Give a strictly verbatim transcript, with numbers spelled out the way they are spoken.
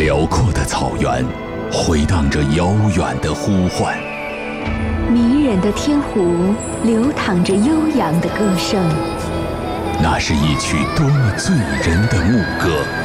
辽阔的草原，回荡着遥远的呼唤； 迷人的天湖，流淌着悠扬的歌声。 那是一曲多么醉人的牧歌。